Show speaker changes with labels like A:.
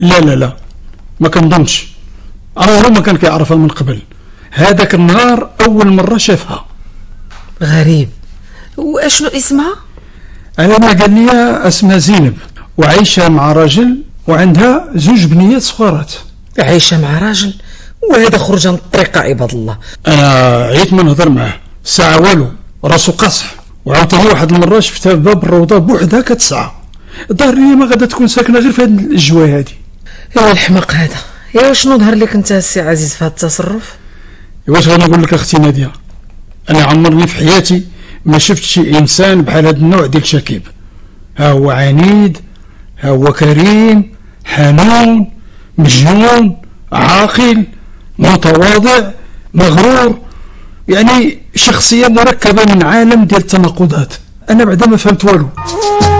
A: لا لا لا، ما كنظنش. عمره ما كان كيعرفها من قبل. هذاك النهار أول مرة شافها.
B: غريب. واشنو اسمها؟
A: أنا ما قال لي اسمها زينب، وعايشة مع راجل وعندها 2 بنيات صغارات.
B: عايشة مع راجل؟ وهذا خرج عن الطريقة عباد الله.
A: أنا عيت من نهضر معاه ساعة والو، راسو قاصح. وعاوتاني واحد المرة شفتها باب الروضة بوحدها كتسعى. الظاهر لي ما غادا تكون ساكنة غير في هاد الجواي هادي.
B: ايوا الحماق هذا. ايوا شنو ظهر لك انت السي عزيز في هذا التصرف؟
A: واش غنقول لك اختي نادية، انا عمرني في حياتي ما شفت شي انسان بحال هذا النوع ديال شكيب. ها هو عنيد، ها هو كريم، حنون، مجنون، عاقل، متواضع، مغرور، يعني شخصية مركبة من عالم ديال التناقضات. انا بعدا ما فهمت والو.